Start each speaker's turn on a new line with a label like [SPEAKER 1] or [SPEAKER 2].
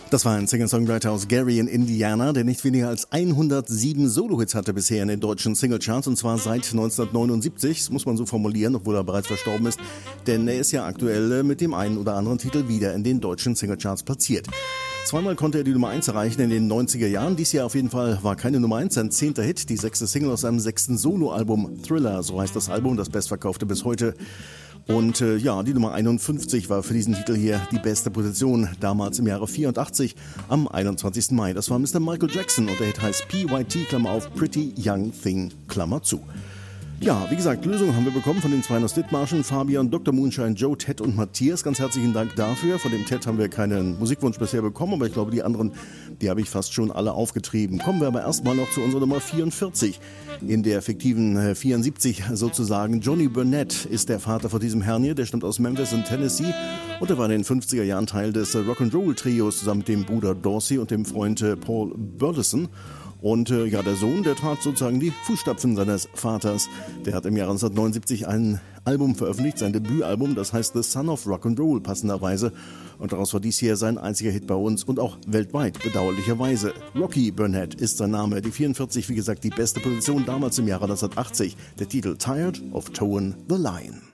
[SPEAKER 1] Das war ein Singer-Songwriter aus Gary in Indiana, der nicht weniger als 107 Solo-Hits hatte bisher in den deutschen Singlecharts, und zwar seit 1979, das muss man so formulieren, obwohl er bereits verstorben ist, denn er ist ja aktuell mit dem einen oder anderen Titel wieder in den deutschen Singlecharts platziert. Zweimal konnte er die Nummer 1 erreichen in den 90er Jahren. Dies Jahr auf jeden Fall war keine Nummer 1, sein 10. Hit, die 6. Single aus seinem 6. Soloalbum Thriller, so heißt das Album, das bestverkaufte bis heute. Und die Nummer 51 war für diesen Titel hier die beste Position, damals im Jahre 84, am 21. Mai. Das war Mr. Michael Jackson und der Hit heißt PYT, Klammer auf, Pretty Young Thing, Klammer zu. Ja, wie gesagt, Lösungen haben wir bekommen von den zwei aus Dithmarschen, Fabian, Dr. Moonshine, Joe, Ted und Matthias. Ganz herzlichen Dank dafür. Von dem Ted haben wir keinen Musikwunsch bisher bekommen, aber ich glaube, die anderen, die habe ich fast schon alle aufgetrieben. Kommen wir aber erstmal noch zu unserer Nummer 44. In der fiktiven 74 sozusagen. Johnny Burnett ist der Vater von diesem Herrn hier. Der stammt aus Memphis in Tennessee und er war in den 50er Jahren Teil des Rock'n'Roll-Trios zusammen mit dem Bruder Dorsey und dem Freund Paul Burleson. Und der Sohn, der trat sozusagen die Fußstapfen seines Vaters. Der hat im Jahre 1979 ein Album veröffentlicht, sein Debütalbum, das heißt The Son of Rock'n'Roll passenderweise. Und daraus war dies hier sein einziger Hit bei uns und auch weltweit, bedauerlicherweise. Rocky Burnett ist sein Name. Die 44, wie gesagt, die beste Position damals im Jahre 1980. Der Titel Tired of Towing the Line.